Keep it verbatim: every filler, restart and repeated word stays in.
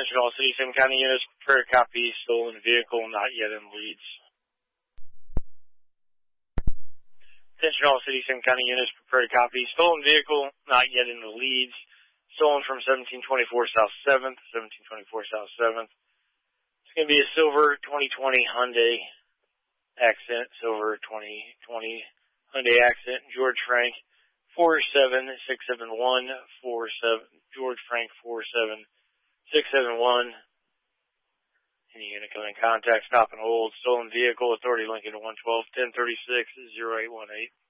Attention all City Sim County units, prepare a copy, stolen vehicle not yet in leads. Attention all City Sim County units, prepare a copy, stolen vehicle not yet in the leads. Stolen from seventeen twenty-four South seventh, seventeen twenty-four South seventh. It's going to be a silver twenty twenty Hyundai Accent, silver twenty twenty Hyundai Accent, George Frank, four seven six seven one four seven, George Frank four seven six seven one. Any unit coming in contact, stop and hold, stolen vehicle, authority Lincoln one twelve ten thirty-six oh eight one eight.